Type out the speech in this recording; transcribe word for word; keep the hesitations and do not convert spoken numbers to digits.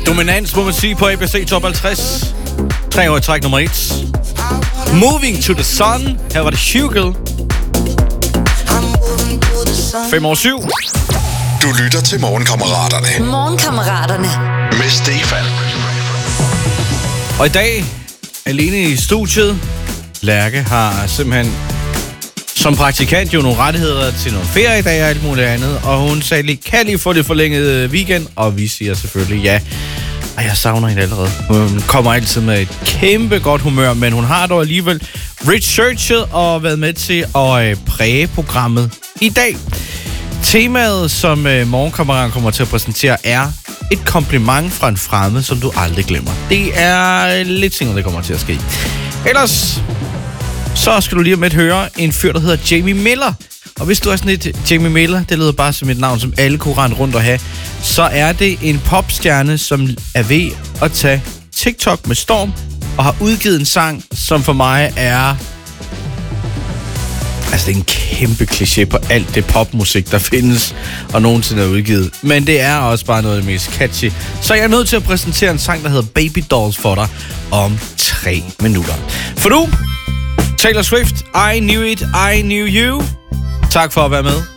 Dominans, må man sige, på A B C Top halvtreds. Tre år i træk nummer et. Moving to the Sun. Her var det Hugel. fem år syv. Du lytter til Morgenkammeraterne. Morgenkammeraterne. Med Stefan. Og i dag, alene i studiet, Lærke har simpelthen som praktikant jo nogle rettigheder til nogle feriedag og alt muligt andet. Og hun sagde lige, kan lige få det forlænget weekend? Og vi siger selvfølgelig ja. Og jeg savner hende allerede. Hun kommer altid med et kæmpe godt humør, men hun har dog alligevel researchet og været med til at præge programmet i dag. Temaet, som Morgenkammeraten kommer til at præsentere, er et kompliment fra en fremmed, som du aldrig glemmer. Det er lidt ting, der kommer til at ske. Ellers så skal du lige om lidt høre en fyr, der hedder Jamie Miller. Og hvis du er sådan et Jamie Miller, det lyder bare som et navn, som alle kunne rende rundt og have, så er det en popstjerne, som er ved at tage TikTok med storm, og har udgivet en sang, som for mig er... Altså, det er en kæmpe kliché på alt det popmusik, der findes og nogensinde er udgivet. Men det er også bare noget af det mest catchy. Så jeg er nødt til at præsentere en sang, der hedder Baby Dolls for dig om tre minutter. For nu, Taylor Swift, I Knew It, I Knew You. Tak for at være med.